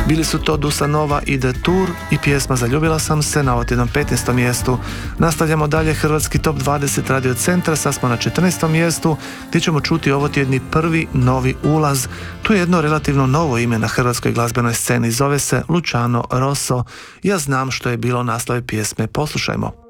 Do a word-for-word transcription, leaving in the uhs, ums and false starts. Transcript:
Bili su to Dusa Nova i The Tour i pjesma Zaljubila sam se na otjednom petnaestom mjestu. Nastavljamo dalje hrvatski top dvadeset Radio Centra, sad smo na četrnaestom mjestu gdje ćemo čuti ovo tjedni prvi novi ulaz. Tu je jedno relativno novo ime na hrvatskoj glazbenoj sceni, zove se Luciano Rosso. Ja znam što je bilo naslove pjesme, poslušajmo.